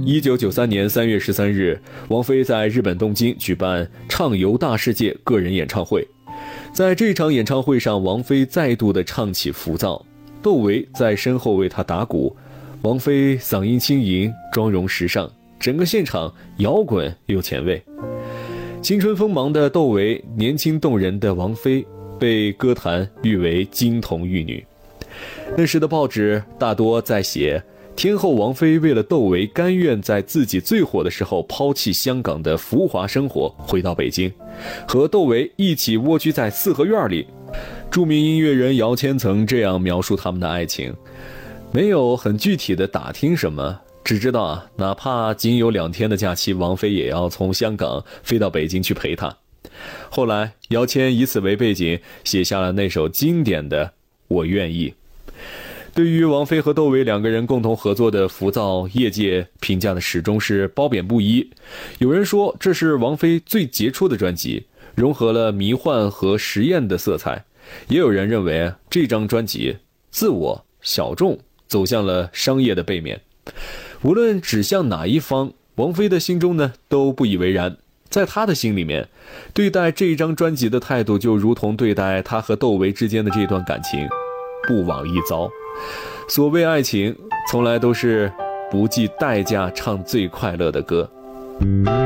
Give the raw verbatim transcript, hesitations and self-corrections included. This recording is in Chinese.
一九九三年三月十三日，王菲在日本东京举办畅游大世界个人演唱会。在这场演唱会上，王菲再度的唱起浮躁，窦唯在身后为她打鼓，王菲嗓音轻盈，妆容时尚，整个现场摇滚又前卫。青春锋芒的窦唯，年轻动人的王菲，被歌坛誉为金童玉女。那时的报纸大多在写天后王菲为了窦唯甘愿在自己最火的时候抛弃香港的浮华生活，回到北京，和窦唯一起蜗居在四合院里。著名音乐人姚谦曾这样描述他们的爱情，没有很具体的打听什么，只知道啊，哪怕仅有两天的假期，王菲也要从香港飞到北京去陪他。后来姚谦以此为背景，写下了那首经典的《我愿意》。对于王菲和窦唯两个人共同合作的《浮躁》，业界评价的始终是褒贬不一。有人说这是王菲最杰出的专辑，融合了迷幻和实验的色彩，也有人认为这张专辑自我小众，走向了商业的背面。无论指向哪一方，王菲的心中呢都不以为然。在她的心里面，对待这张专辑的态度就如同对待她和窦唯之间的这段感情，不枉一遭。所谓爱情，从来都是不计代价唱最快乐的歌。